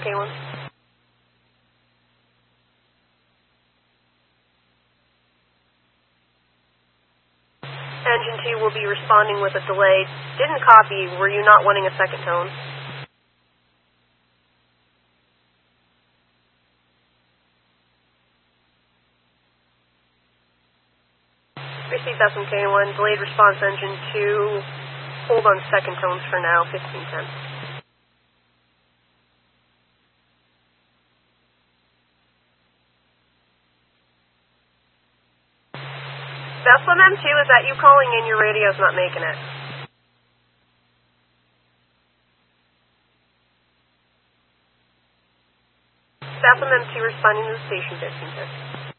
K1. Engine 2 will be responding with a delay. Didn't copy. Were you not wanting a second tone? Received that from K1. Delayed response engine 2. Hold on second tones for now. 1510. Bethlehem M2, is that you calling in? Your radio's not making it. Bethlehem M2 responding to the station 1510.